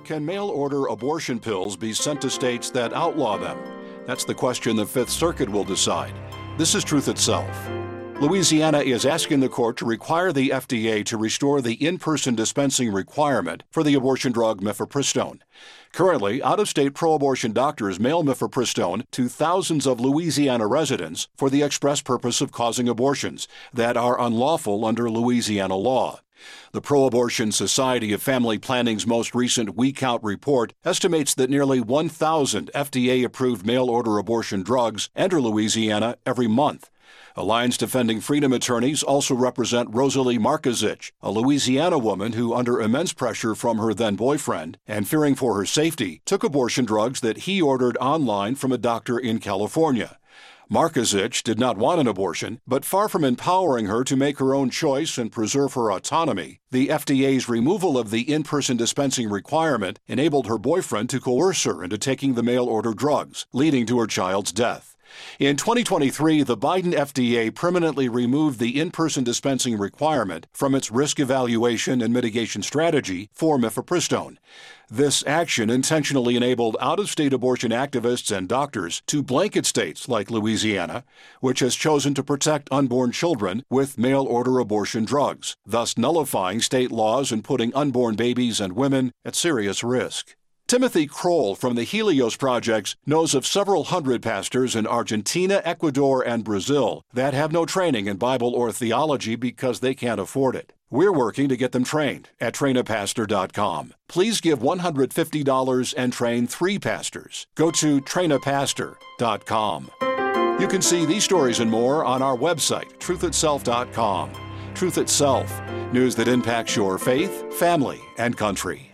Can mail-order abortion pills be sent to states that outlaw them? That's the question the Fifth Circuit will decide. This is Truth Itself. Louisiana is asking the court to require the FDA to restore the in-person dispensing requirement for the abortion drug mifepristone. Currently, out-of-state pro-abortion doctors mail mifepristone to thousands of Louisiana residents for the express purpose of causing abortions that are unlawful under Louisiana law. The Pro-Abortion Society of Family Planning's most recent WeCount report estimates that nearly 1,000 FDA-approved mail-order abortion drugs enter Louisiana every month. Alliance Defending Freedom attorneys also represent Rosalie Markazich, a Louisiana woman who, under immense pressure from her then-boyfriend and fearing for her safety, took abortion drugs that he ordered online from a doctor in California. Markazich did not want an abortion, but far from empowering her to make her own choice and preserve her autonomy, the FDA's removal of the in-person dispensing requirement enabled her boyfriend to coerce her into taking the mail-order drugs, leading to her child's death. In 2023, the Biden FDA permanently removed the in-person dispensing requirement from its risk evaluation and mitigation strategy for mifepristone. This action intentionally enabled out-of-state abortion activists and doctors to blanket states like Louisiana, which has chosen to protect unborn children with mail-order abortion drugs, thus nullifying state laws and putting unborn babies and women at serious risk. Timothy Kroll from the Helios Projects knows of several hundred pastors in Argentina, Ecuador, and Brazil that have no training in Bible or theology because they can't afford it. We're working to get them trained at trainapastor.com. Please give $150 and train 3 pastors. Go to trainapastor.com. You can see these stories and more on our website, truthitself.com. Truth Itself, news that impacts your faith, family, and country.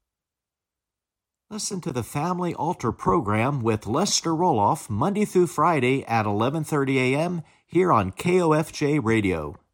Listen to the Family Altar program with Lester Roloff Monday through Friday at 11:30 a.m. here on KOFJ Radio.